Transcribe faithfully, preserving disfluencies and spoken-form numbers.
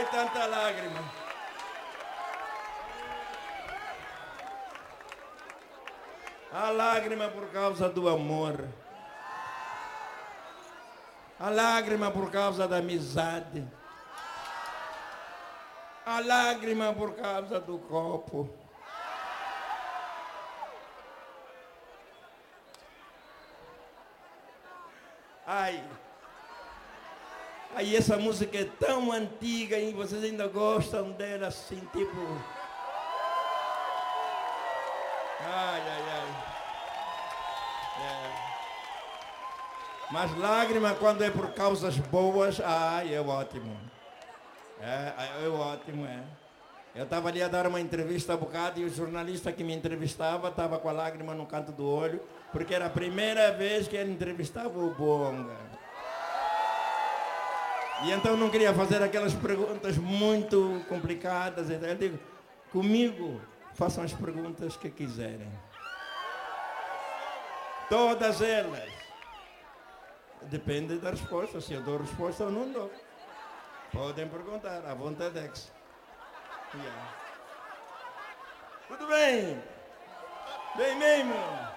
Ai, tanta lágrima. A lágrima por causa do amor. A lágrima por causa da amizade. A lágrima por causa do copo. Ai. Aí essa música é tão antiga e vocês ainda gostam dela assim, tipo... Ai, ai, ai. É. Mas lágrima quando é por causas boas, ai, é ótimo. É, é ótimo, é. Eu estava ali a dar uma entrevista há bocado e o jornalista que me entrevistava estava com a lágrima no canto do olho, porque era a primeira vez que ele entrevistava o Bonga. E então não queria fazer aquelas perguntas muito complicadas. Então eu digo, comigo façam as perguntas que quiserem. Todas elas. Depende da resposta, se eu dou resposta ou não dou. Podem perguntar, à vontade é que... Yeah. Tudo bem? Bem mesmo?